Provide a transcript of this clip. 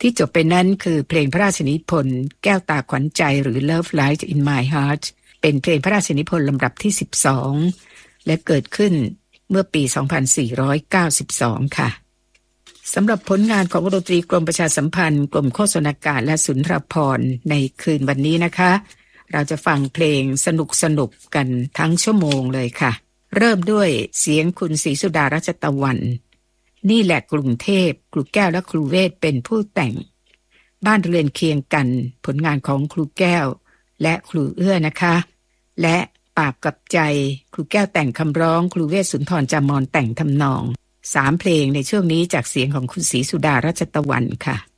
ที่จบไปนั้นคือเพลงพระราชนิพนธ์แก้วตาขวัญใจหรือ Love Light in My Heart เป็นเพลงพระราชนิพนธ์ลำดับที่12และเกิดขึ้นเมื่อปี2492ค่ะสำหรับผลงานของวงดนตรีกรมประชาสัมพันธ์กรมโฆษณาการและสุนทรภรณ์ในคืนวันนี้นะคะเราจะฟังเพลงสนุกกันทั้งชั่วโมงเลยค่ะเริ่มด้วยเสียงคุณศรีสุดารัชตะวันนี่แหละกรุงเทพครูแก้วและครูเวทเป็นผู้แต่งบ้านเรือนเคียงกันผลงานของครูแก้วและครูเอื้อนะคะและปากกับใจครูแก้วแต่งคำร้องครูเวทสุนทรจามรแต่งทำนอง3เพลงในช่วงนี้จากเสียงของคุณศรีสุดารัชตะวันค่ะ